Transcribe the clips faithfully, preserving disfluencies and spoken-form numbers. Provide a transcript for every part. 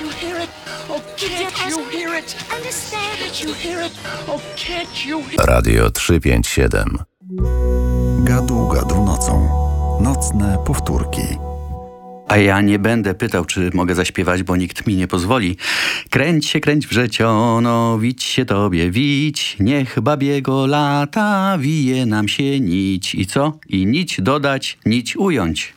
you hear it? Oh, can't you hear it? Can't you hear it? Oh, can't you hear it? Radio trzysta pięćdziesiąt siedem. Gadu, gadu nocą. Nocne powtórki. A ja nie będę pytał, czy mogę zaśpiewać, bo nikt mi nie pozwoli. Kręć się, kręć wrzeciono, wić się tobie, wić. Niech babiego lata wije nam się nić. I co? I nić dodać, nić ująć.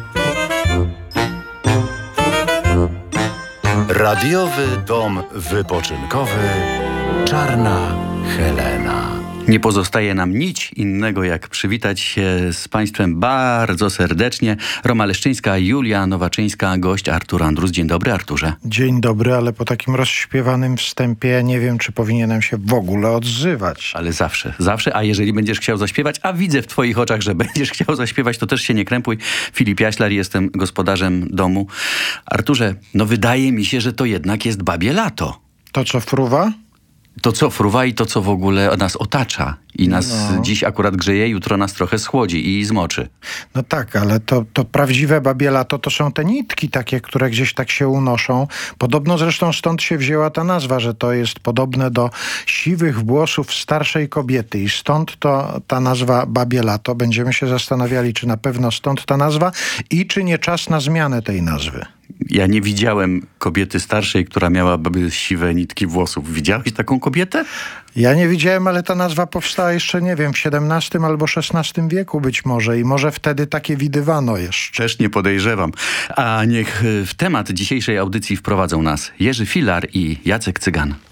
Radiowy dom wypoczynkowy Czarna Helena. Nie pozostaje nam nic innego, jak przywitać się z Państwem bardzo serdecznie. Roma Leszczyńska, Julia Nowaczyńska, gość Artur Andrus. Dzień dobry, Arturze. Dzień dobry, ale po takim rozśpiewanym wstępie ja nie wiem, czy powinienem się w ogóle odzywać. Ale zawsze, zawsze, a jeżeli będziesz chciał zaśpiewać, a widzę w twoich oczach, że będziesz chciał zaśpiewać, to też się nie krępuj. Filip Jaślar, jestem gospodarzem domu. Arturze, no wydaje mi się, że to jednak jest babie lato. To co, fruwa? To co fruwa i to co w ogóle nas otacza i nas No. dziś akurat grzeje, jutro nas trochę schłodzi i zmoczy. No tak, ale to, to prawdziwe babie lato to są te nitki takie, które gdzieś tak się unoszą. Podobno zresztą stąd się wzięła ta nazwa, że to jest podobne do siwych włosów starszej kobiety i stąd to ta nazwa babie lato. Będziemy się zastanawiali, czy na pewno stąd ta nazwa i czy nie czas na zmianę tej nazwy. Ja nie widziałem kobiety starszej, która miałaby siwe nitki włosów. Widziałeś taką kobietę? Ja nie widziałem, ale ta nazwa powstała jeszcze, nie wiem, w siedemnastym albo szesnastym wieku być może i może wtedy takie widywano jeszcze. Też nie podejrzewam. A niech w temat dzisiejszej audycji wprowadzą nas Jerzy Filar i Jacek Cygan.